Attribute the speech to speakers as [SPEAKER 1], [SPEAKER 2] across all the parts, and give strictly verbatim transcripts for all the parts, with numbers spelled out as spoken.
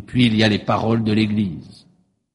[SPEAKER 1] puis il y a les paroles de l'Église.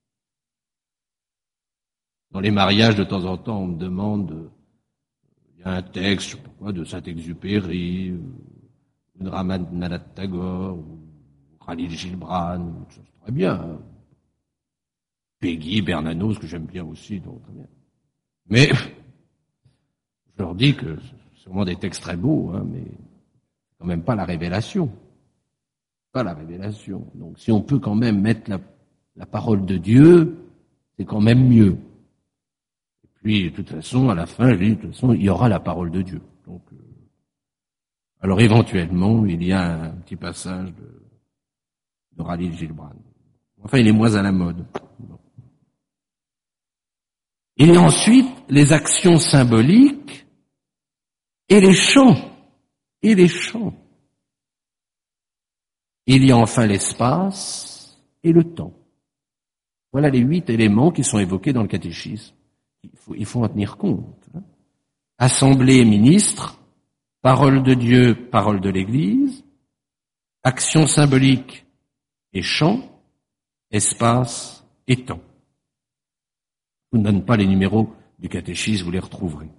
[SPEAKER 1] Dans les mariages, de temps en temps, on me demande, il y a un texte, je sais pas quoi, de Saint-Exupéry, de Rabindranath Tagore, ou Khalil Gibran, très bien. Hein. Peggy, Bernanos, que j'aime bien aussi, donc très bien. Mais je leur dis que c'est vraiment des textes très beaux, hein, mais quand même pas la révélation. Pas la révélation. Donc si on peut quand même mettre la, la parole de Dieu, c'est quand même mieux. Et puis, de toute façon, à la fin, je dis, de toute façon, il y aura la parole de Dieu. Donc, euh, alors éventuellement, il y a un petit passage de, de Khalil Gibran. Enfin, il est moins à la mode. Et ensuite, les actions symboliques et les chants. Et les chants. Il y a enfin l'espace et le temps. Voilà les huit éléments qui sont évoqués dans le catéchisme. Il faut, il faut en tenir compte. Assemblée et ministre, parole de Dieu, parole de l'Église, action symbolique et chant, espace et temps. Je vous ne donne pas les numéros du catéchisme, vous les retrouverez.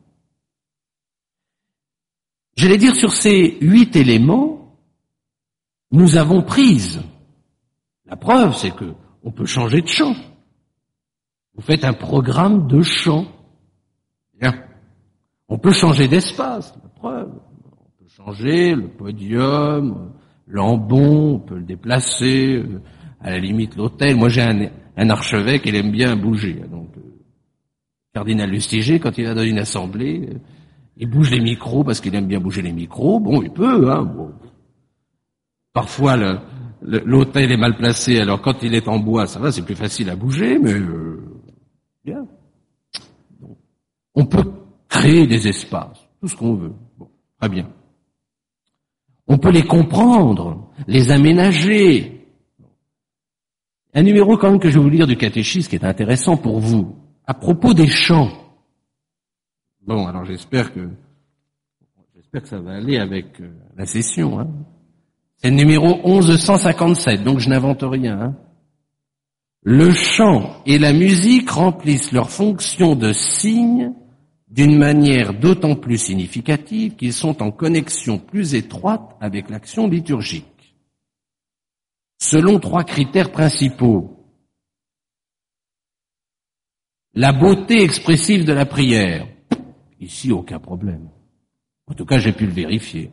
[SPEAKER 1] J'allais dire, sur ces huit éléments, nous avons prise. La preuve, c'est que on peut changer de chant. Vous faites un programme de chant. Bien. On peut changer d'espace, la preuve. On peut changer le podium, l'ambon, on peut le déplacer, à la limite l'autel. Moi, j'ai un, un archevêque, il aime bien bouger. Donc, Cardinal Lustiger, quand il va dans une assemblée, il bouge les micros parce qu'il aime bien bouger les micros. Bon, il peut, hein. Bon. Parfois, le, le, l'autel est mal placé. Alors, quand il est en bois, ça va, c'est plus facile à bouger, mais euh, bien. Donc, on peut créer des espaces, tout ce qu'on veut. Bon, très bien. On peut les comprendre, les aménager. Un numéro quand même que je vais vous lire du catéchisme qui est intéressant pour vous. À propos des chants. Bon, alors j'espère que j'espère que ça va aller avec euh, la session. Hein. C'est le numéro onze cent cinquante-sept, donc je n'invente rien. Hein. Le chant et la musique remplissent leur fonction de signe d'une manière d'autant plus significative qu'ils sont en connexion plus étroite avec l'action liturgique. Selon trois critères principaux. La beauté expressive de la prière. Ici, aucun problème. En tout cas, j'ai pu le vérifier.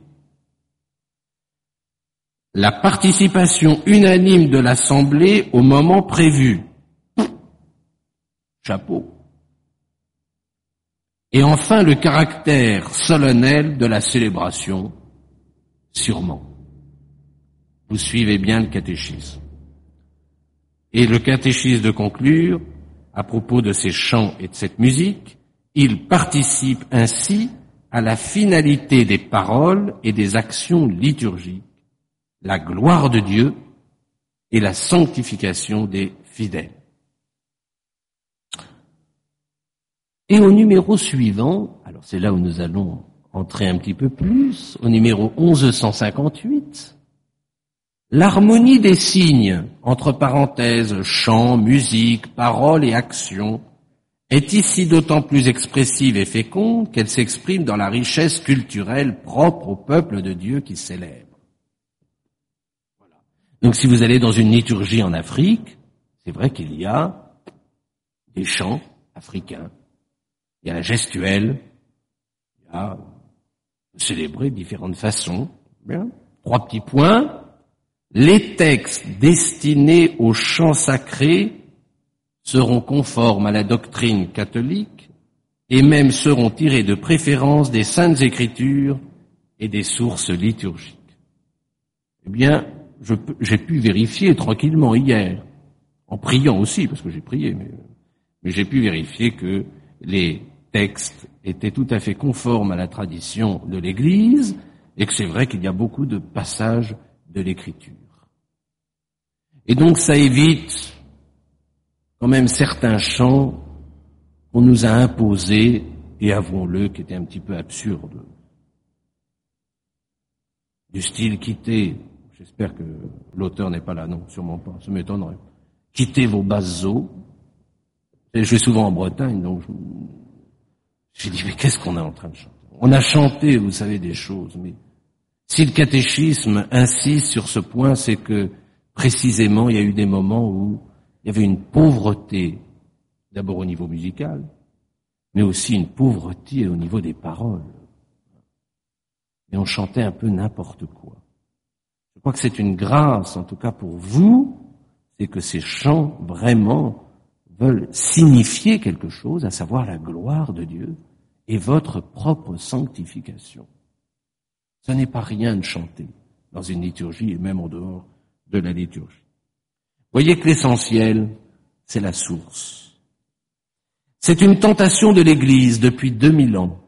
[SPEAKER 1] La participation unanime de l'Assemblée au moment prévu. Chapeau. Et enfin, le caractère solennel de la célébration. Sûrement. Vous suivez bien le catéchisme. Et le catéchisme de conclure, à propos de ces chants et de cette musique, il participe ainsi à la finalité des paroles et des actions liturgiques, la gloire de Dieu et la sanctification des fidèles. Et au numéro suivant, alors c'est là où nous allons entrer un petit peu plus, au numéro onze cent cinquante-huit, l'harmonie des signes, entre parenthèses, chant, musique, paroles et actions, est ici d'autant plus expressive et féconde qu'elle s'exprime dans la richesse culturelle propre au peuple de Dieu qui célèbre. Voilà. Donc si vous allez dans une liturgie en Afrique, c'est vrai qu'il y a des chants africains, il y a la gestuelle, il y a célébrer de différentes façons. Bien. Trois petits points. Les textes destinés aux chants sacrés seront conformes à la doctrine catholique et même seront tirés de préférence des Saintes Écritures et des sources liturgiques. Eh bien, je, j'ai pu vérifier tranquillement hier, en priant aussi, parce que j'ai prié, mais, mais j'ai pu vérifier que les textes étaient tout à fait conformes à la tradition de l'Église et que c'est vrai qu'il y a beaucoup de passages de l'Écriture. Et donc ça évite quand même certains chants qu'on nous a imposés, et avouons-le, qui étaient un petit peu absurdes. Du style quitter, j'espère que l'auteur n'est pas là, non, sûrement pas, ça m'étonnerait. Quittez vos basses eaux. Et je vais souvent en Bretagne, donc je, j'ai dit, mais qu'est-ce qu'on est en train de chanter? On a chanté, vous savez, des choses, mais si le catéchisme insiste sur ce point, c'est que précisément, il y a eu des moments où il y avait une pauvreté, d'abord au niveau musical, mais aussi une pauvreté au niveau des paroles. Et on chantait un peu n'importe quoi. Je crois que c'est une grâce, en tout cas pour vous, c'est que ces chants vraiment veulent signifier quelque chose, à savoir la gloire de Dieu et votre propre sanctification. Ce n'est pas rien de chanter dans une liturgie et même en dehors de la liturgie. Voyez que l'essentiel, c'est la source. C'est une tentation de l'Église depuis deux mille ans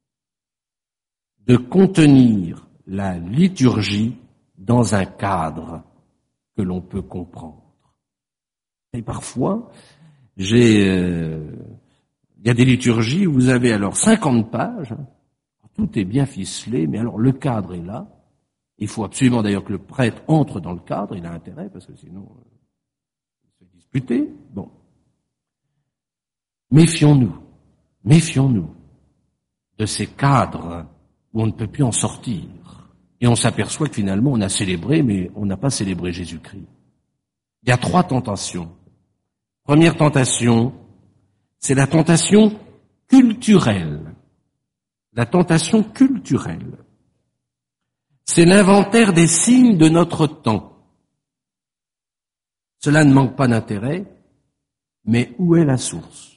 [SPEAKER 1] de contenir la liturgie dans un cadre que l'on peut comprendre. Et parfois, j'ai, euh, il y a des liturgies où vous avez alors cinquante pages, tout est bien ficelé, mais alors le cadre est là. Il faut absolument d'ailleurs que le prêtre entre dans le cadre, il a intérêt, parce que sinon, euh, il se fait disputer. Bon. Méfions-nous, méfions-nous de ces cadres où on ne peut plus en sortir. Et on s'aperçoit que finalement, on a célébré, mais on n'a pas célébré Jésus-Christ. Il y a trois tentations. Première tentation, c'est la tentation culturelle. La tentation culturelle. C'est l'inventaire des signes de notre temps. Cela ne manque pas d'intérêt, mais où est la source?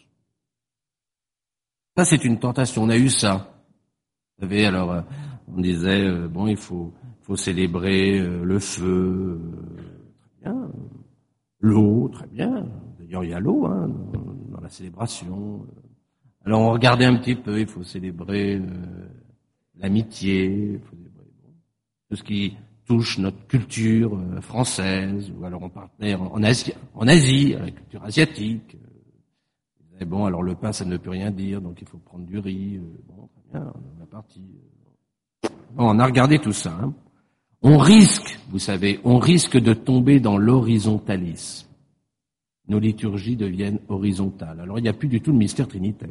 [SPEAKER 1] Ça, c'est une tentation. On a eu ça. Vous savez, alors, on disait, euh, bon, il faut, faut célébrer euh, le feu, euh, très bien, l'eau, très bien. D'ailleurs, il y a l'eau hein, dans, dans la célébration. Alors, on regardait un petit peu, il faut célébrer euh, l'amitié, il faut célébrer bon, tout ce qui touche notre culture euh, française, ou alors on partait en, en Asie, en Asie, la culture asiatique. Et bon, alors le pain, ça ne peut rien dire, donc il faut prendre du riz. Euh, bon, très bien, on est parti. Bon, on a regardé tout ça. Hein. On risque, vous savez, on risque de tomber dans l'horizontalisme. Nos liturgies deviennent horizontales. Alors, il n'y a plus du tout le mystère trinitaire.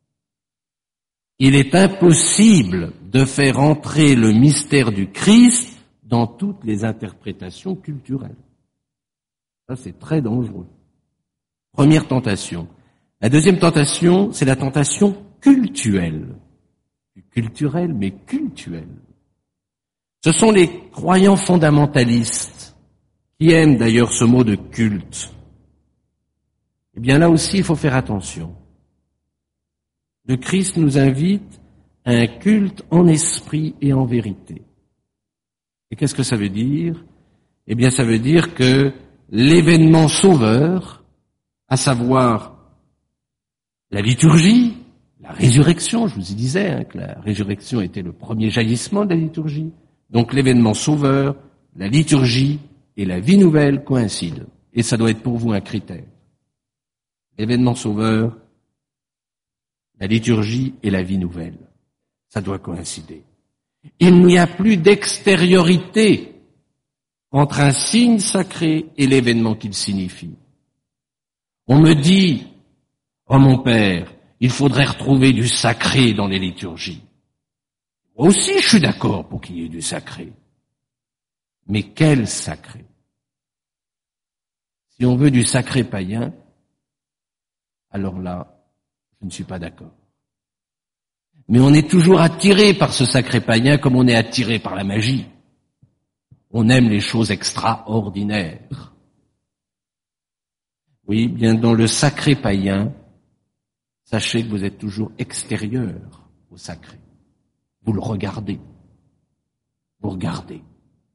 [SPEAKER 1] Il est impossible de faire entrer le mystère du Christ dans toutes les interprétations culturelles. Ça, c'est très dangereux. Première tentation. La deuxième tentation, c'est la tentation cultuelle. Culturelle, mais cultuelle. Ce sont les croyants fondamentalistes qui aiment d'ailleurs ce mot de culte. Eh bien là aussi, il faut faire attention. Le Christ nous invite à un culte en esprit et en vérité. Et qu'est-ce que ça veut dire? Eh bien, ça veut dire que l'événement sauveur, à savoir la liturgie, la résurrection, je vous y disais hein, que la résurrection était le premier jaillissement de la liturgie. Donc l'événement sauveur, la liturgie et la vie nouvelle coïncident. Et ça doit être pour vous un critère. L'événement sauveur, la liturgie et la vie nouvelle. Ça doit coïncider. Il n'y a plus d'extériorité entre un signe sacré et l'événement qu'il signifie. On me dit, oh mon père, il faudrait retrouver du sacré dans les liturgies. Moi aussi, je suis d'accord pour qu'il y ait du sacré. Mais quel sacré? Si on veut du sacré païen, alors là, je ne suis pas d'accord. Mais on est toujours attiré par ce sacré païen comme on est attiré par la magie. On aime les choses extraordinaires. Oui, bien dans le sacré païen, sachez que vous êtes toujours extérieur au sacré. Vous le regardez. Vous regardez.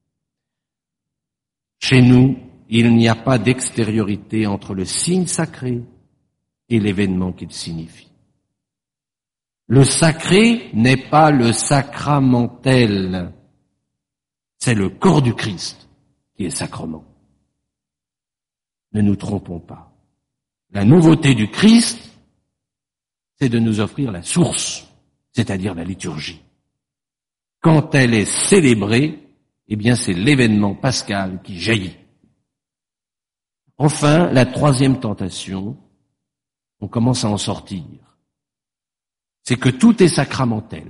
[SPEAKER 1] Chez nous, il n'y a pas d'extériorité entre le signe sacré et l'événement qu'il signifie. Le sacré n'est pas le sacramentel. C'est le corps du Christ qui est sacrement. Ne nous trompons pas. La nouveauté du Christ, c'est de nous offrir la source, c'est-à-dire la liturgie. Quand elle est célébrée, eh bien c'est l'événement pascal qui jaillit. Enfin, la troisième tentation, on commence à en sortir, c'est que tout est sacramentel.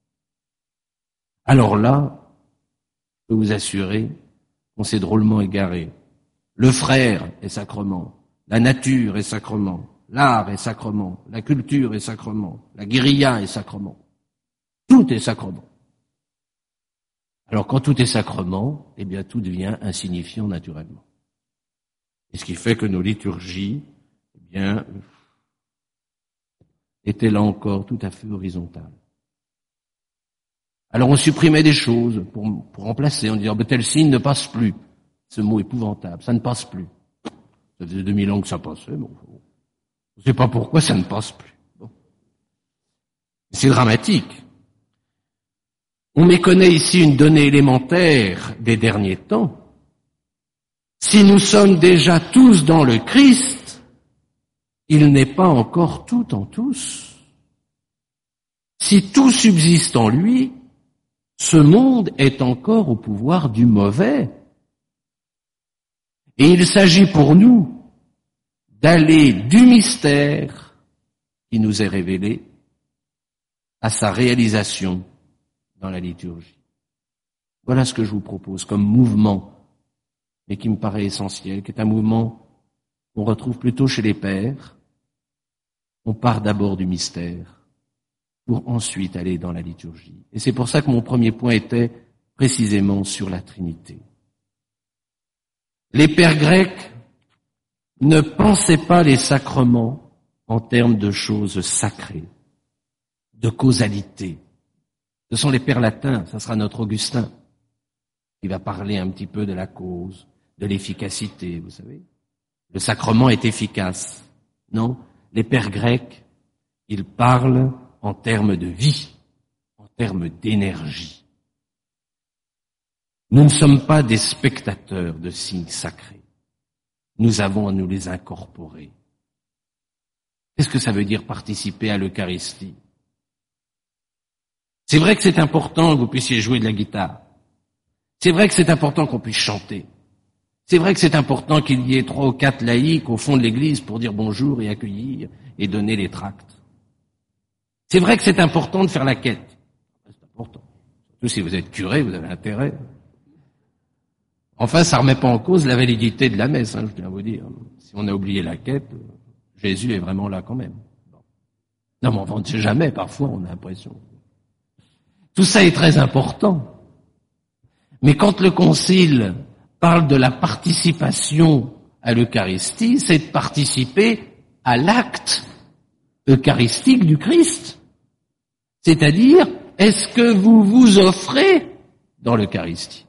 [SPEAKER 1] Alors là, je peux vous assurer qu'on s'est drôlement égaré. Le frère est sacrement, la nature est sacrement, l'art est sacrement, la culture est sacrement, la guérilla est sacrement. Tout est sacrement. Alors quand tout est sacrement, eh bien tout devient insignifiant naturellement. Et ce qui fait que nos liturgies, eh bien, étaient là encore tout à fait horizontales. Alors on supprimait des choses pour, pour remplacer, en disant, tel signe ne passe plus. Ce mot épouvantable, ça ne passe plus. Ça faisait deux mille ans que ça passait, bon, on ne sait pas pourquoi ça ne passe plus. Bon. C'est dramatique. On méconnaît ici une donnée élémentaire des derniers temps. Si nous sommes déjà tous dans le Christ, il n'est pas encore tout en tous. Si tout subsiste en lui, ce monde est encore au pouvoir du mauvais. Et il s'agit pour nous d'aller du mystère qui nous est révélé à sa réalisation dans la liturgie. Voilà ce que je vous propose comme mouvement, mais qui me paraît essentiel, qui est un mouvement qu'on retrouve plutôt chez les pères. On part d'abord du mystère pour ensuite aller dans la liturgie. Et c'est pour ça que mon premier point était précisément sur la Trinité. Les pères grecs ne pensaient pas les sacrements en termes de choses sacrées, de causalité. Ce sont les pères latins, ça sera notre Augustin, qui va parler un petit peu de la cause, de l'efficacité, vous savez. Le sacrement est efficace. Non, les pères grecs, ils parlent en termes de vie, en termes d'énergie. Nous ne sommes pas des spectateurs de signes sacrés. Nous avons à nous les incorporer. Qu'est-ce que ça veut dire participer à l'Eucharistie? C'est vrai que c'est important que vous puissiez jouer de la guitare. C'est vrai que c'est important qu'on puisse chanter. C'est vrai que c'est important qu'il y ait trois ou quatre laïcs au fond de l'église pour dire bonjour et accueillir et donner les tracts. C'est vrai que c'est important de faire la quête. C'est important. Surtout si vous êtes curé, vous avez intérêt. Enfin, ça remet pas en cause la validité de la messe, hein, je tiens à vous dire. Si on a oublié la quête, Jésus est vraiment là quand même. Non, mais on ne sait jamais, parfois on a l'impression. Tout ça est très important. Mais quand le Concile parle de la participation à l'Eucharistie, c'est de participer à l'acte eucharistique du Christ. C'est-à-dire, est-ce que vous vous offrez dans l'Eucharistie?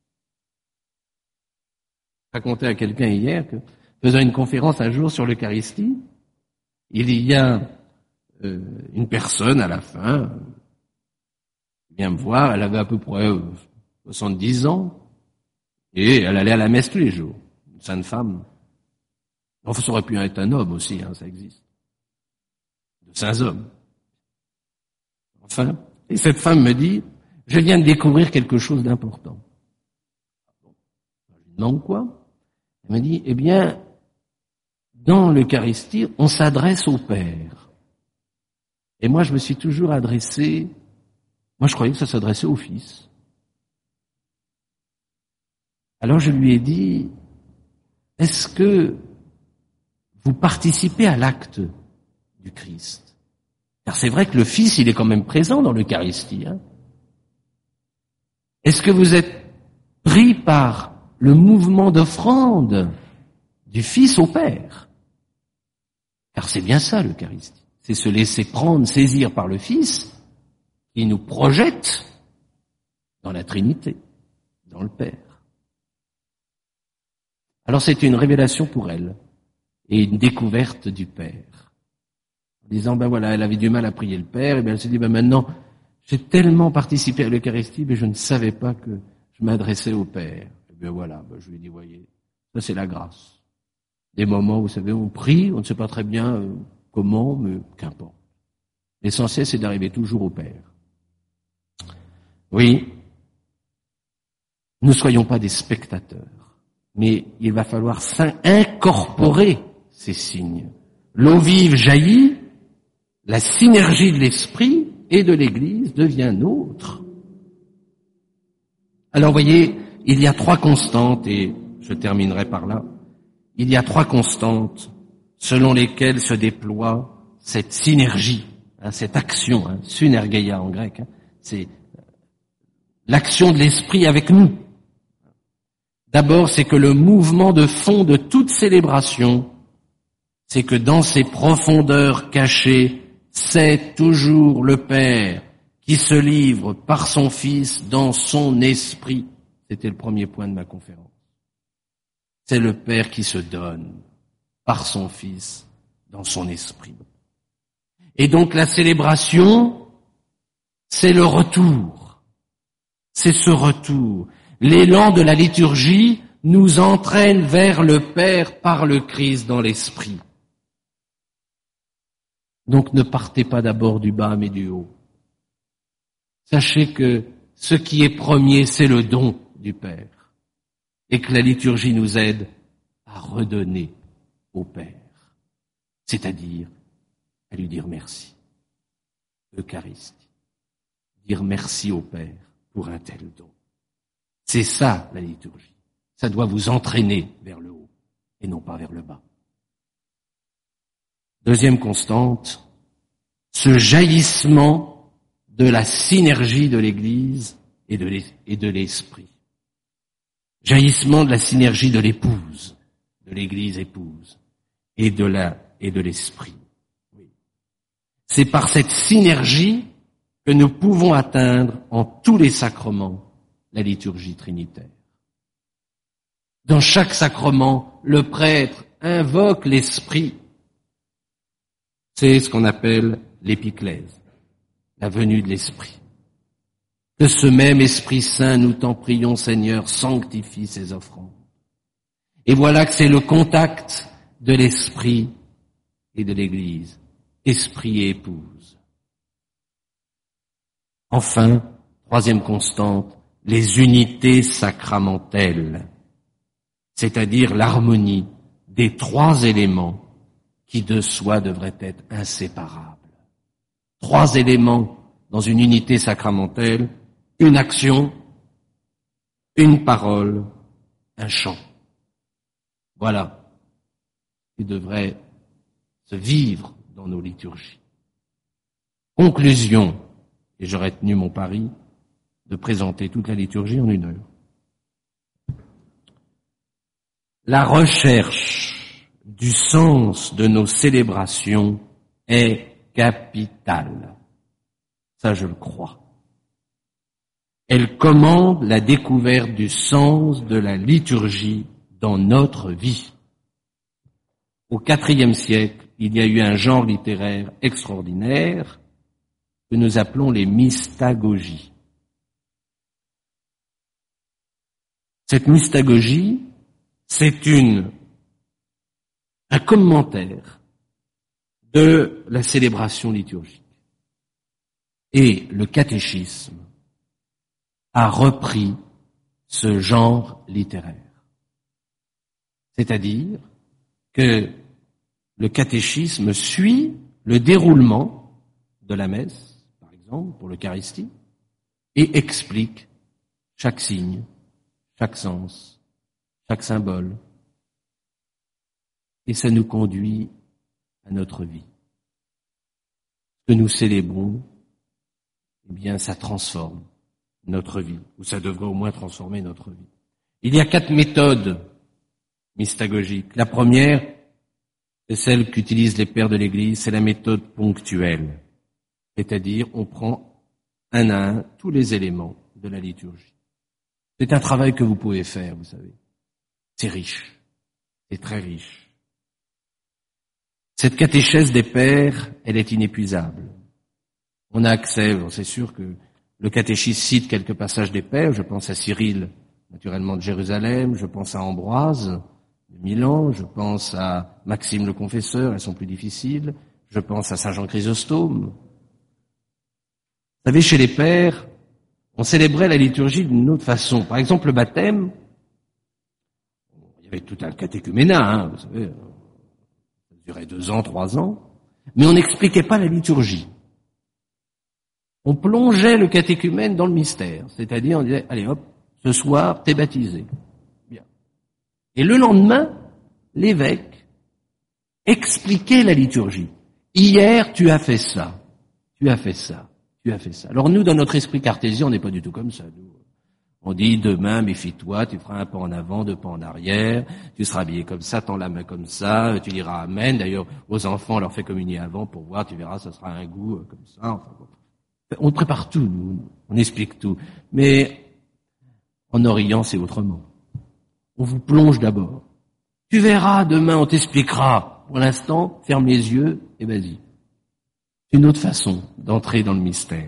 [SPEAKER 1] Je racontais à quelqu'un hier que, faisant une conférence un jour sur l'Eucharistie, il y a euh, une personne à la fin qui vient me voir, elle avait à peu près euh, soixante-dix ans, et elle allait à la messe tous les jours, une sainte femme. Enfin, ça aurait pu être un homme aussi, hein, ça existe. De saints hommes. Enfin, et cette femme me dit, je viens de découvrir quelque chose d'important. Je lui demande quoi? Elle me dit, eh bien, dans l'Eucharistie, on s'adresse au Père. Et moi, je me suis toujours adressé, moi je croyais que ça s'adressait au Fils. Alors je lui ai dit, est-ce que vous participez à l'acte du Christ? Car c'est vrai que le Fils, il est quand même présent dans l'Eucharistie. Hein. Est-ce que vous êtes pris par le mouvement d'offrande du Fils au Père? Car c'est bien ça l'Eucharistie. C'est se laisser prendre, saisir par le Fils qui nous projette dans la Trinité, dans le Père. Alors c'était une révélation pour elle et une découverte du Père. En disant, ben voilà, elle avait du mal à prier le Père, et bien elle s'est dit, ben maintenant, j'ai tellement participé à l'Eucharistie, mais je ne savais pas que je m'adressais au Père. Et bien voilà, ben je lui ai dit, voyez, ça c'est la grâce. Des moments, vous savez, on prie, on ne sait pas très bien euh, comment, mais qu'importe. L'essentiel, c'est d'arriver toujours au Père. Oui, ne soyons pas des spectateurs, mais il va falloir incorporer ces signes. L'eau vive jaillit, la synergie de l'esprit et de l'Église devient nôtre. Alors voyez, il y a trois constantes, et je terminerai par là, il y a trois constantes selon lesquelles se déploie cette synergie, hein, cette action, hein, synergeia en grec, hein, c'est l'action de l'esprit avec nous. D'abord, c'est que le mouvement de fond de toute célébration, c'est que dans ses profondeurs cachées, c'est toujours le Père qui se livre par son Fils dans son esprit. C'était le premier point de ma conférence. C'est le Père qui se donne par son Fils dans son esprit. Et donc la célébration, c'est le retour. C'est ce retour. L'élan de la liturgie nous entraîne vers le Père par le Christ dans l'esprit. Donc ne partez pas d'abord du bas mais du haut. Sachez que ce qui est premier, c'est le don du Père. Et que la liturgie nous aide à redonner au Père. C'est-à-dire à lui dire merci. Eucharistie. Dire merci au Père pour un tel don. C'est ça la liturgie. Ça doit vous entraîner vers le haut et non pas vers le bas. Deuxième constante, ce jaillissement de la synergie de l'Église et de l'Esprit. Jaillissement de la synergie de l'épouse, de l'Église épouse, et de la et de l'Esprit. Oui. C'est par cette synergie que nous pouvons atteindre en tous les sacrements la liturgie trinitaire. Dans chaque sacrement, le prêtre invoque l'Esprit. C'est ce qu'on appelle l'épiclèse, la venue de l'Esprit. Que ce même Esprit Saint, nous t'en prions Seigneur, sanctifie ces offrandes. Et voilà que c'est le contact de l'Esprit et de l'Église, Esprit et épouse. Enfin, troisième constante, les unités sacramentelles, c'est-à-dire l'harmonie des trois éléments qui de soi devraient être inséparables. Trois éléments dans une unité sacramentelle, une action, une parole, un chant. Voilà ce qui devrait se vivre dans nos liturgies. Conclusion, et j'aurais tenu mon pari de présenter toute la liturgie en une heure. La recherche du sens de nos célébrations est capitale. Ça, je le crois. Elle commande la découverte du sens de la liturgie dans notre vie. Au quatrième siècle, il y a eu un genre littéraire extraordinaire que nous appelons les mystagogies. Cette mystagogie, c'est une, un commentaire de la célébration liturgique. Et le catéchisme a repris ce genre littéraire. C'est-à-dire que le catéchisme suit le déroulement de la messe, par exemple, pour l'Eucharistie, et explique chaque signe, chaque sens, chaque symbole. Et ça nous conduit à notre vie. Ce que nous célébrons, eh bien, ça transforme notre vie, ou ça devrait au moins transformer notre vie. Il y a quatre méthodes mystagogiques. La première, c'est celle qu'utilisent les pères de l'Église, c'est la méthode ponctuelle. C'est-à-dire, on prend un à un tous les éléments de la liturgie. C'est un travail que vous pouvez faire, vous savez. C'est riche. C'est très riche. Cette catéchèse des pères, elle est inépuisable. On a accès, c'est sûr que le catéchisme cite quelques passages des pères, je pense à Cyril, naturellement de Jérusalem, je pense à Ambroise de Milan, je pense à Maxime le Confesseur, elles sont plus difficiles, je pense à Saint Jean Chrysostome. Vous savez, chez les pères, on célébrait la liturgie d'une autre façon. Par exemple, le baptême, il y avait tout un catéchuménat, hein, vous savez, ça durait deux ans, trois ans, mais on n'expliquait pas la liturgie. On plongeait le catéchumène dans le mystère, c'est-à-dire on disait, allez hop, ce soir, t'es baptisé. Bien. Et le lendemain, l'évêque expliquait la liturgie. Hier, tu as fait ça, tu as fait ça, tu as fait ça. Alors nous, dans notre esprit cartésien, on n'est pas du tout comme ça. Nous, on dit, demain, méfie-toi, tu feras un pas en avant, deux pas en arrière, tu seras habillé comme ça, tends la main comme ça, tu diras amen. D'ailleurs, aux enfants, on leur fait communier avant pour voir, tu verras, ça sera un goût comme ça. Enfin, on prépare tout, nous, on explique tout. Mais en Orient, c'est autrement. On vous plonge d'abord. Tu verras, demain, on t'expliquera. Pour l'instant, ferme les yeux et vas-y. C'est une autre façon d'entrer dans le mystère.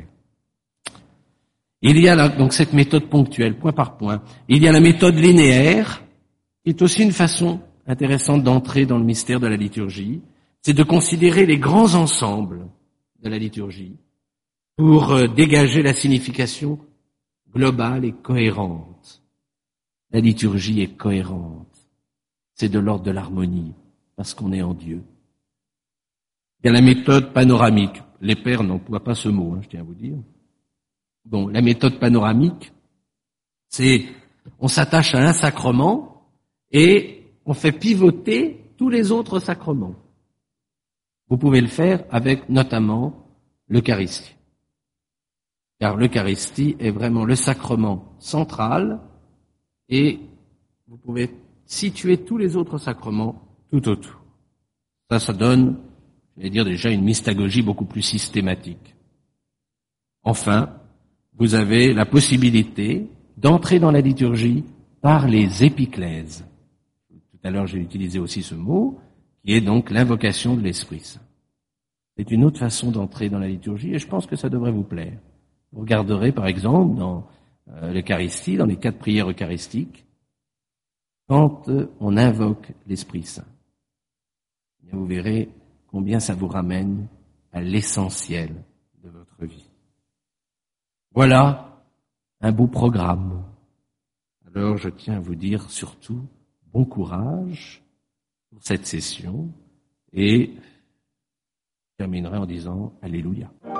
[SPEAKER 1] Il y a là, donc cette méthode ponctuelle, point par point. Il y a la méthode linéaire, qui est aussi une façon intéressante d'entrer dans le mystère de la liturgie. C'est de considérer les grands ensembles de la liturgie pour euh, dégager la signification globale et cohérente. La liturgie est cohérente. C'est de l'ordre de l'harmonie, parce qu'on est en Dieu. Il y a la méthode panoramique. Les pères n'emploient pas ce mot, hein, je tiens à vous dire. Bon, la méthode panoramique, c'est on s'attache à un sacrement et on fait pivoter tous les autres sacrements. Vous pouvez le faire avec notamment l'Eucharistie. Car l'Eucharistie est vraiment le sacrement central et vous pouvez situer tous les autres sacrements tout autour. Ça, ça donne, je vais dire déjà, une mystagogie beaucoup plus systématique. Enfin, vous avez la possibilité d'entrer dans la liturgie par les épiclèses. Tout à l'heure, j'ai utilisé aussi ce mot, qui est donc l'invocation de l'Esprit Saint. C'est une autre façon d'entrer dans la liturgie et je pense que ça devrait vous plaire. Vous regarderez par exemple dans euh, l'Eucharistie, dans les quatre prières eucharistiques, quand euh, on invoque l'Esprit Saint. Et vous verrez combien ça vous ramène à l'essentiel de votre vie. Voilà un beau programme. Alors je tiens à vous dire surtout bon courage pour cette session et je terminerai en disant Alléluia.